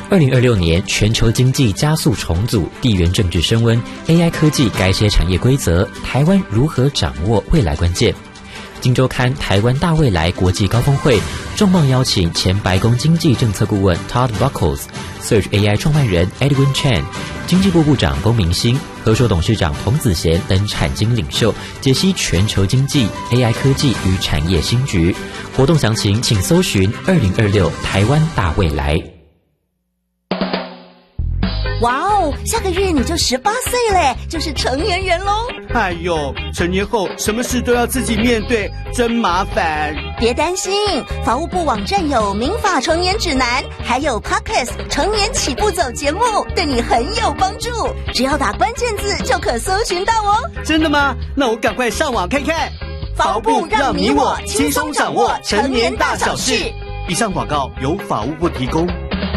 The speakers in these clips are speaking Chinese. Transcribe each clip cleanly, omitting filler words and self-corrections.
2026年全球经济加速重组，地缘政治升温 ，AI 科技改写产业规则，台湾如何掌握未来关键？今周刊台湾大未来国际高峰会重磅邀请前白宫经济政策顾问 Todd Buckles、Search AI 创办人 Edwin Chen、经济部部长龚明鑫、和硕董事长彭子贤等产经领袖，解析全球经济、AI 科技与产业新局。活动详情请搜寻2026台湾大未来。 哇哦，下个月你就18岁嘞，就是成年人咯。 哎呦，成年后什么事都要自己面对，真麻烦。 别担心，法务部网站有民法成年指南，还有 Podcast 成年起步走节目，对你很有帮助。只要打关键字就可搜寻到哦。 真的吗？那我赶快上网看看。 法务部让你我轻松掌握成年大小事。 以上广告由法务部提供。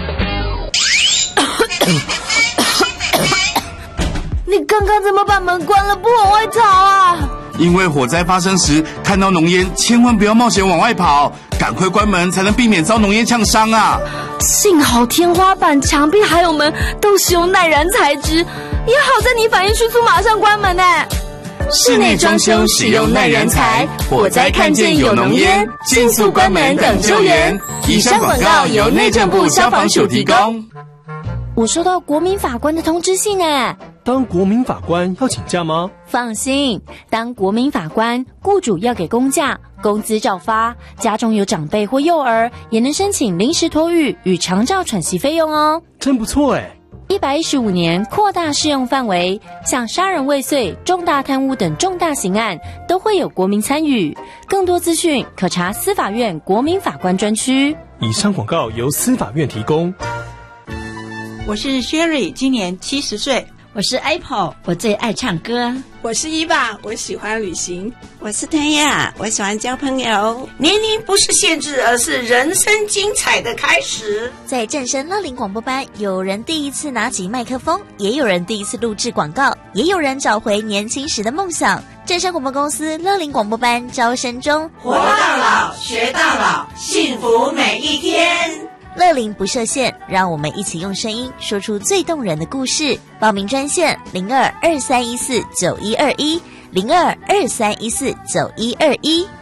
你刚刚怎么把门关了不往外逃啊？ 因为火灾发生时看到浓烟，千万不要冒险往外跑，赶快关门才能避免遭浓烟呛伤啊！ 幸好天花板、墙壁还有门都使用耐燃材质，也好在你反应迅速，马上关门呢。 室内装修使用耐燃材，火灾看见有浓烟，迅速关门等救援。以上广告由内政部消防署提供。 我收到国民法官的通知信诶。 当国民法官要请假吗？ 放心，当国民法官，雇主要给公假，工资照发，家中有长辈或幼儿，也能申请临时托育与长照喘息费用哦。 真不错诶。 115年扩大适用范围，像杀人未遂、重大贪污等重大刑案都会有国民参与。更多资讯可查司法院国民法官专区。 以上广告由司法院提供。 我是 Sherry， 今年70岁。 我是 Apple， 我最爱唱歌。 我是伊爸，我喜欢旅行。 我是天亚，我喜欢交朋友。 年龄不是限制，而是人生精彩的开始。 在正声乐龄广播班，有人第一次拿起麦克风，也有人第一次录制广告，也有人找回年轻时的梦想。正声广播公司乐龄广播班招生中， 活到老，学到老，幸福每一天。 乐龄不设限，让我们一起用声音说出最动人的故事。报名专线0223149121，0223149121。